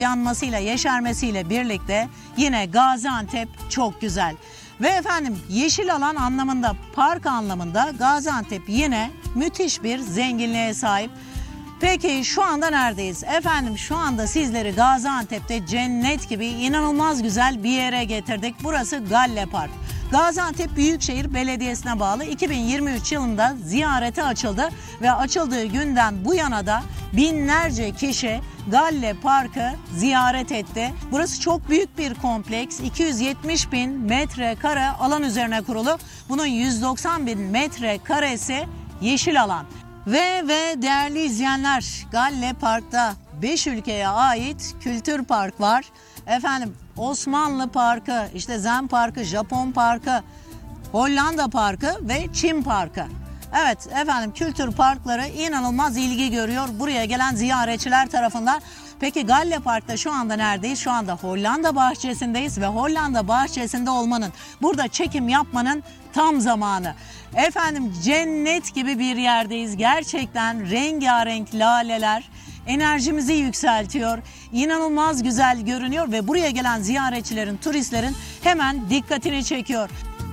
yanmasıyla, yeşermesiyle birlikte yine Gaziantep çok güzel. Ve efendim yeşil alan anlamında, park anlamında Gaziantep yine müthiş bir zenginliğe sahip. Peki şu anda neredeyiz? Efendim şu anda sizleri Gaziantep'te cennet gibi inanılmaz güzel bir yere getirdik. Burası Galle Park. Gaziantep Büyükşehir Belediyesi'ne bağlı 2023 yılında ziyarete açıldı ve açıldığı günden bu yana da binlerce kişi Galle Park'ı ziyaret etti. Burası çok büyük bir kompleks. 270 bin metrekare alan üzerine kurulu. Bunun 190 bin metrekaresi yeşil alan. Ve değerli izleyenler, Galle Park'ta 5 ülkeye ait kültür park var. Efendim Osmanlı Parkı, işte Zen Parkı, Japon Parkı, Hollanda Parkı ve Çin Parkı. Evet efendim kültür parkları inanılmaz ilgi görüyor buraya gelen ziyaretçiler tarafından. Peki Galle Park'ta şu anda neredeyiz? Şu anda Hollanda Bahçesi'ndeyiz ve Hollanda Bahçesi'nde olmanın, burada çekim yapmanın tam zamanı. Efendim cennet gibi bir yerdeyiz. Gerçekten rengarenk laleler enerjimizi yükseltiyor. İnanılmaz güzel görünüyor ve buraya gelen ziyaretçilerin, turistlerin hemen dikkatini çekiyor.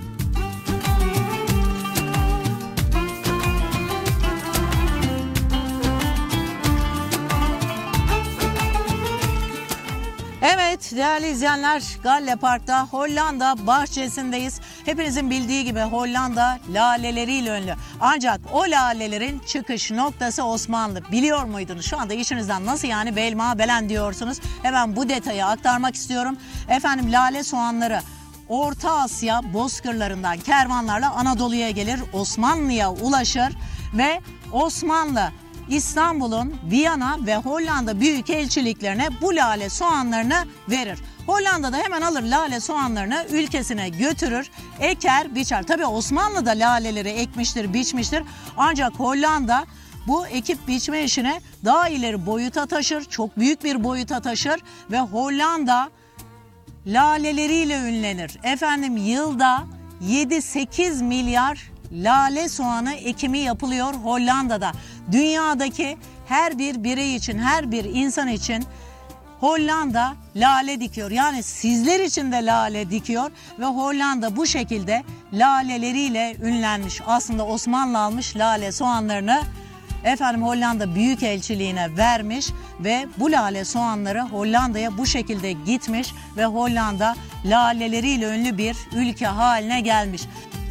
Evet değerli izleyenler, Galle Park'ta Hollanda Bahçesi'ndeyiz. Hepinizin bildiği gibi Hollanda laleleriyle ünlü. Ancak o lalelerin çıkış noktası Osmanlı. Biliyor muydunuz? Şu anda işinizden nasıl yani belma belen diyorsunuz. Hemen bu detayı aktarmak istiyorum. Efendim lale soğanları Orta Asya bozkırlarından kervanlarla Anadolu'ya gelir, Osmanlı'ya ulaşır ve Osmanlı İstanbul'un Viyana ve Hollanda büyükelçiliklerine bu lale soğanlarını verir. Hollanda'da hemen alır lale soğanlarını ülkesine götürür, eker, biçer. Tabii Osmanlı da laleleri ekmiştir, biçmiştir. Ancak Hollanda bu ekip biçme işine daha ileri boyuta taşır, çok büyük bir boyuta taşır ve Hollanda laleleriyle ünlenir. Efendim yılda 7-8 milyar lale soğanı ekimi yapılıyor Hollanda'da. Dünyadaki her bir birey için, her bir insan için Hollanda lale dikiyor. Yani sizler için de lale dikiyor ve Hollanda bu şekilde laleleriyle ünlenmiş. Aslında Osmanlı almış lale soğanlarını efendim Hollanda Büyükelçiliğine vermiş ve bu lale soğanları Hollanda'ya bu şekilde gitmiş ve Hollanda laleleriyle ünlü bir ülke haline gelmiş.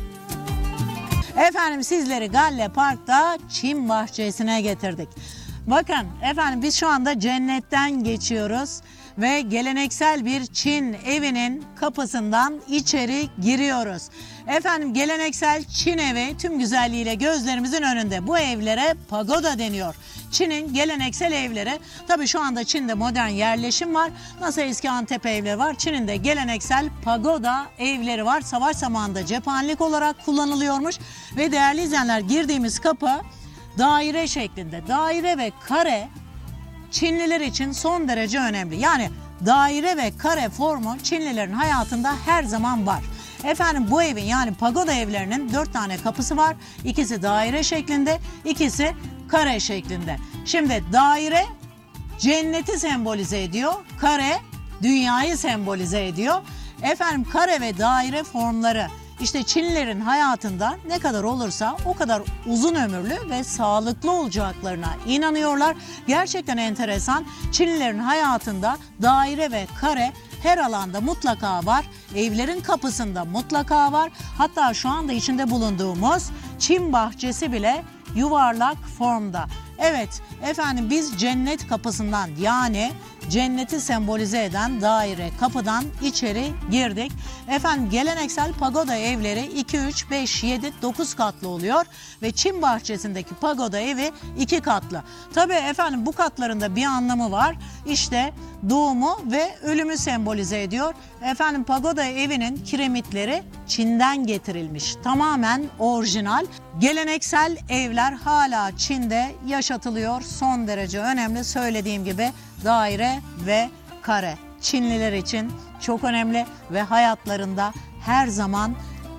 Efendim sizleri Galle Park'ta Çin Bahçesi'ne getirdik. Bakın efendim biz şu anda cennetten geçiyoruz ve geleneksel bir Çin evinin kapısından içeri giriyoruz. Efendim geleneksel Çin evi tüm güzelliğiyle gözlerimizin önünde. Bu evlere pagoda deniyor. Çin'in geleneksel evleri. Tabii şu anda Çin'de modern yerleşim var. Nasıl eski Antep evleri var? Çin'in de geleneksel pagoda evleri var. Savaş zamanında cephanelik olarak kullanılıyormuş. Ve değerli izleyenler girdiğimiz kapı daire şeklinde. Daire ve kare Çinliler için son derece önemli. Yani daire ve kare formu Çinlilerin hayatında her zaman var. Efendim bu evin yani pagoda evlerinin 4 tane kapısı var. İkisi daire şeklinde, ikisi kare şeklinde. Şimdi daire cenneti sembolize ediyor. Kare dünyayı sembolize ediyor. Efendim kare ve daire formları işte Çinlilerin hayatında ne kadar olursa o kadar uzun ömürlü ve sağlıklı olacaklarına inanıyorlar. Gerçekten enteresan. Çinlilerin hayatında daire ve kare her alanda mutlaka var. Evlerin kapısında mutlaka var. Hatta şu anda içinde bulunduğumuz Çin bahçesi bile yuvarlak formda. Evet efendim biz cennet kapısından yani cenneti sembolize eden daire kapıdan içeri girdik. Efendim geleneksel pagoda evleri 2, 3, 5, 7, 9 katlı oluyor ve Çin bahçesindeki pagoda evi 2 katlı. Tabii efendim bu katlarında bir anlamı var. İşte doğumu ve ölümü sembolize ediyor. Efendim pagoda evinin kiremitleri Çin'den getirilmiş. Tamamen orijinal. Geleneksel evler hala Çin'de yaşatılıyor. Son derece önemli. Söylediğim gibi daire ve kare Çinliler için çok önemli ve hayatlarında her zaman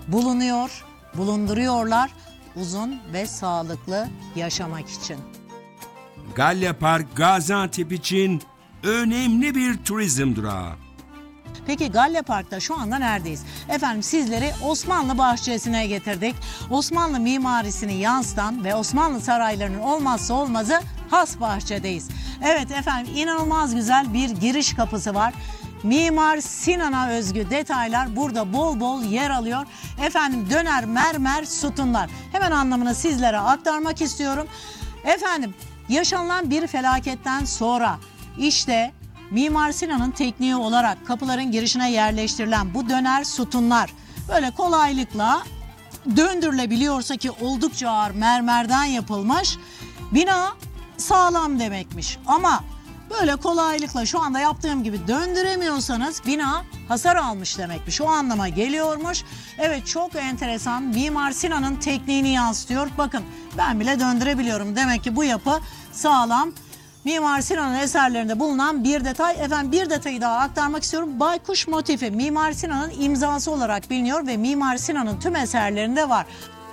bulunduruyorlar uzun ve sağlıklı yaşamak için. Galle Park Gaziantep için önemli bir turizm durağı. Peki Galle Park'ta şu anda neredeyiz? Efendim sizleri Osmanlı bahçesine getirdik. Osmanlı mimarisini yansıtan ve Osmanlı saraylarının olmazsa olmazı has bahçedeyiz. Evet efendim, inanılmaz güzel bir giriş kapısı var. Mimar Sinan'a özgü detaylar burada bol bol yer alıyor. Efendim döner mermer sütunlar. Hemen anlamını sizlere aktarmak istiyorum. Efendim yaşanılan bir felaketten sonra işte Mimar Sinan'ın tekniği olarak kapıların girişine yerleştirilen bu döner sütunlar böyle kolaylıkla döndürülebiliyorsa ki oldukça ağır mermerden yapılmış, bina sağlam demekmiş. Ama böyle kolaylıkla şu anda yaptığım gibi döndüremiyorsanız bina hasar almış demekmiş. O anlama geliyormuş. Evet, çok enteresan. Mimar Sinan'ın tekniğini yansıtıyor. Bakın ben bile döndürebiliyorum. Demek ki bu yapı sağlam. Mimar Sinan'ın eserlerinde bulunan bir detay. Efendim bir detayı daha aktarmak istiyorum. Baykuş motifi Mimar Sinan'ın imzası olarak biliniyor ve Mimar Sinan'ın tüm eserlerinde var.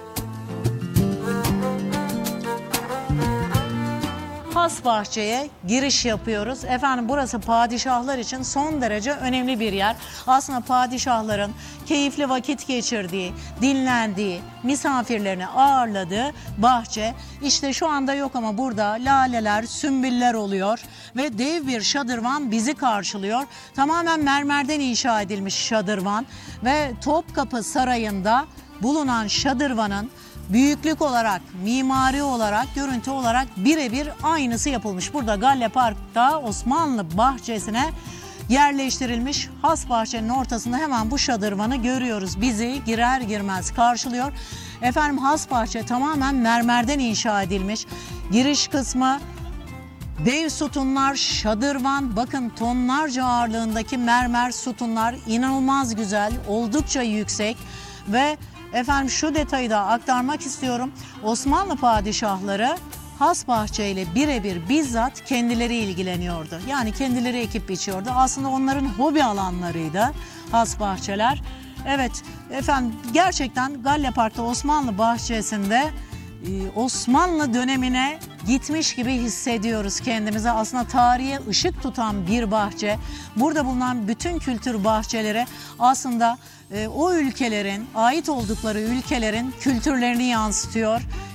Has bahçeye giriş yapıyoruz. Efendim burası padişahlar için son derece önemli bir yer. Aslında padişahların keyifli vakit geçirdiği, dinlendiği, misafirlerini ağırladığı bahçe. İşte şu anda yok ama burada laleler, sümbüller oluyor ve dev bir şadırvan bizi karşılıyor. Tamamen mermerden inşa edilmiş şadırvan ve Topkapı Sarayı'nda bulunan şadırvanın büyüklük olarak, mimari olarak, görüntü olarak birebir aynısı yapılmış. Burada Galle Park'ta Osmanlı bahçesine yerleştirilmiş. Has bahçenin ortasında hemen bu şadırvanı görüyoruz. Bizi girer girmez karşılıyor. Efendim has bahçe tamamen mermerden inşa edilmiş. Giriş kısmı dev sütunlar, şadırvan, bakın tonlarca ağırlığındaki mermer sütunlar, inanılmaz güzel, oldukça yüksek ve efendim şu detayı da aktarmak istiyorum. Osmanlı padişahları has bahçeyle birebir bizzat kendileri ilgileniyordu. Yani kendileri ekip biçiyordu. Aslında onların hobi alanlarıydı has bahçeler. Evet efendim, gerçekten Galle Park'ta Osmanlı bahçesinde Osmanlı dönemine gitmiş gibi hissediyoruz kendimize. Aslında tarihe ışık tutan bir bahçe. Burada bulunan bütün kültür bahçeleri aslında o ülkelerin, ait oldukları ülkelerin kültürlerini yansıtıyor.